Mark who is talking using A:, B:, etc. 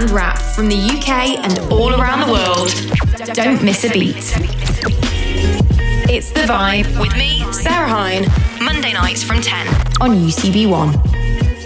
A: and rap from the UK and all around the world. Don't miss a beat. It's The Vibe with me, Sarah Hine, Monday nights from 10 on UCB1.